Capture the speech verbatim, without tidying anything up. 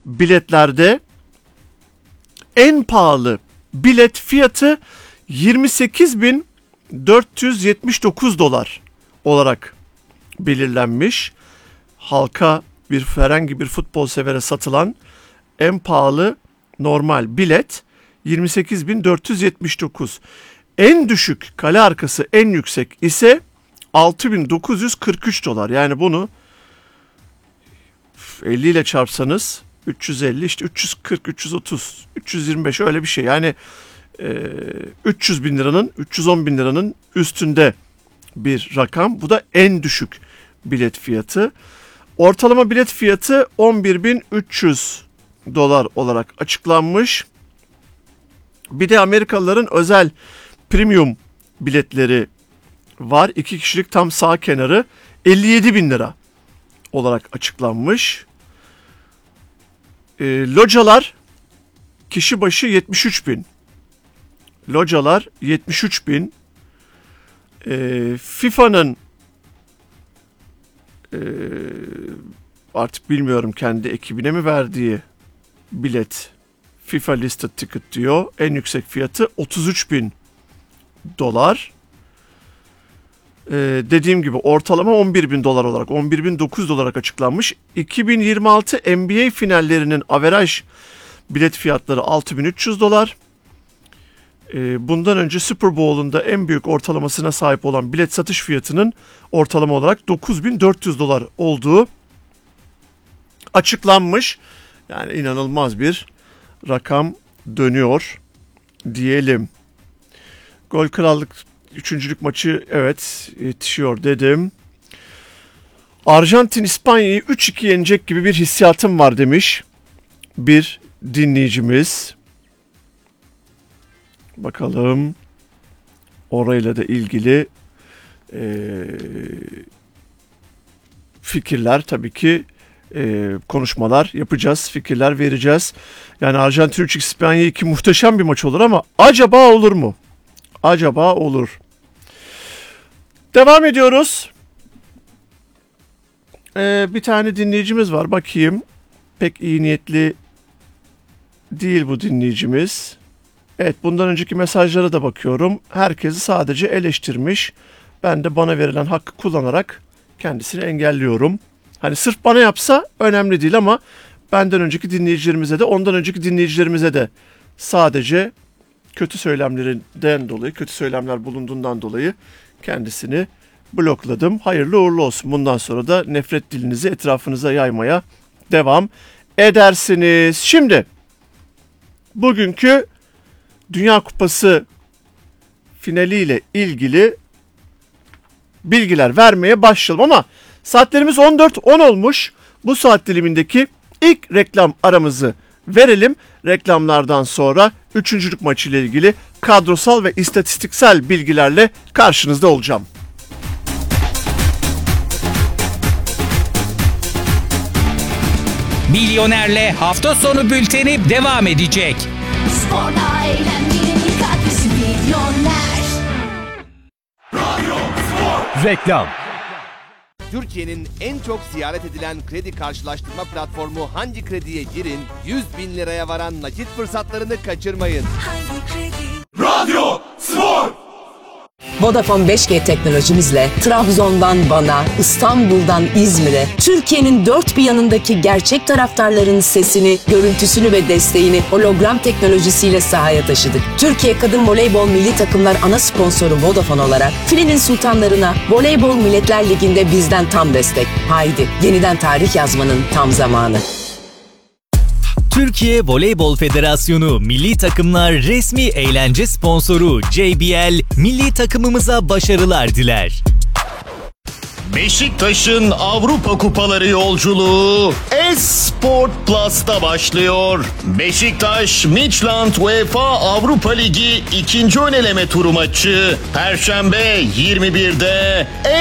biletlerde en pahalı bilet fiyatı yirmi sekiz bin dört yüz yetmiş dokuz dolar olarak belirlenmiş. Halka, bir herhangi bir futbol severe satılan en pahalı normal bilet yirmi sekiz bin dört yüz yetmiş dokuz. En düşük kale arkası en yüksek ise altı bin dokuz yüz kırk üç dolar. Yani bunu elli ile çarpsanız üç yüz elli, işte üç yüz kırk, üç yüz otuz, üç yüz yirmi beş öyle bir şey. Yani e, üç yüz bin liranın, üç yüz on bin liranın üstünde bir rakam. Bu da en düşük bilet fiyatı. Ortalama bilet fiyatı on bir bin üç yüz dolar olarak açıklanmış. Bir de Amerikalıların özel premium biletleri var. İki kişilik tam sağ kenarı elli yedi bin lira olarak açıklanmış. E, localar kişi başı yetmiş üç bin. Localar yetmiş üç bin. E, FIFA'nın e, artık bilmiyorum kendi ekibine mi verdiği bilet, FIFA Listed Ticket diyor. En yüksek fiyatı otuz üç bin dolar. Ee, dediğim gibi ortalama on bir bin dolar olarak, on bir bin dokuz yüz olarak açıklanmış. iki bin yirmi altı N B A finallerinin average bilet fiyatları altı bin üç yüz dolar. Ee, bundan önce Super Bowl'un da en büyük ortalamasına sahip olan bilet satış fiyatının ortalama olarak dokuz bin dört yüz dolar olduğu açıklanmış. Yani inanılmaz bir rakam dönüyor diyelim. Gol Krallık üçüncülük maçı evet yetişiyor dedim. Arjantin İspanya'yı üç iki yenecek gibi bir hissiyatım var demiş bir dinleyicimiz. Bakalım orayla da ilgili e, fikirler tabii ki e, konuşmalar yapacağız, fikirler vereceğiz. Yani Arjantin üç İspanya iki muhteşem bir maç olur ama acaba olur mu? Acaba olur. Devam ediyoruz. Ee, bir tane dinleyicimiz var. Bakayım. Pek iyi niyetli değil bu dinleyicimiz. Evet, bundan önceki mesajlara da bakıyorum. Herkesi sadece eleştirmiş. Ben de bana verilen hakkı kullanarak kendisini engelliyorum. Hani sırf bana yapsa önemli değil ama benden önceki dinleyicilerimize de ondan önceki dinleyicilerimize de sadece kötü söylemlerinden dolayı, kötü söylemler bulunduğundan dolayı kendisini blokladım. Hayırlı uğurlu olsun. Bundan sonra da nefret dilinizi etrafınıza yaymaya devam edersiniz. Şimdi bugünkü Dünya Kupası finaliyle ilgili bilgiler vermeye başlayalım ama saatlerimiz on dört on olmuş. Bu saat dilimindeki ilk reklam aramızı verelim. Reklamlardan sonra üçüncülük maçı ile ilgili kadrosal ve istatistiksel bilgilerle karşınızda olacağım. Milyoner'le hafta sonu bülteni devam edecek. Sporla eğlenmenin ilk adresi Milyoner. Radyo Spor. Reklam. Türkiye'nin en çok ziyaret edilen kredi karşılaştırma platformu Hangi Kredi'ye girin, yüz bin liraya varan nakit fırsatlarını kaçırmayın. Hangi kredi? Radyo Spor. Vodafone beş G teknolojimizle Trabzon'dan Van'a, İstanbul'dan İzmir'e, Türkiye'nin dört bir yanındaki gerçek taraftarların sesini, görüntüsünü ve desteğini hologram teknolojisiyle sahaya taşıdık. Türkiye Kadın Voleybol Milli Takımlar ana sponsoru Vodafone olarak Filenin Sultanlarına Voleybol Milletler Ligi'nde bizden tam destek. Haydi yeniden tarih yazmanın tam zamanı. Türkiye Voleybol Federasyonu Milli Takımlar resmi eğlence sponsoru J B L milli takımımıza başarılar diler. Beşiktaş'ın Avrupa Kupaları yolculuğu Esport Plus'ta başlıyor. Beşiktaş Midtjylland UEFA Avrupa Ligi ikinci ön eleme turu maçı Perşembe yirmi birde